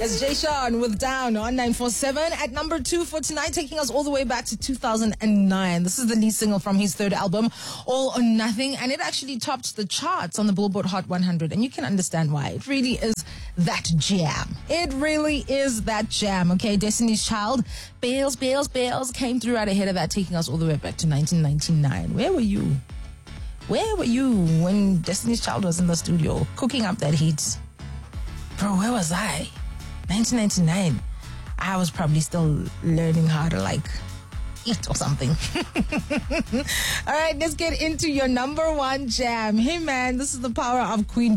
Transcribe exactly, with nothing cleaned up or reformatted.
It's Jay Sean with Down on nine four seven at number two for tonight, taking us all the way back to two thousand nine. This is the lead single from his third album, All or Nothing, and it actually topped the charts on the Billboard Hot one hundred, and you can understand why. It really is that jam. It really is that jam, okay? Destiny's Child, Bales, Bales, Bales came through right ahead of that, taking us all the way back to nineteen ninety-nine. Where were you? Where were you when Destiny's Child was in the studio cooking up that heat? Bro, where was I? nineteen ninety-nine. I was probably still learning how to like eat or something. All right, let's get into your number one jam. Hey man, this is the power of Queen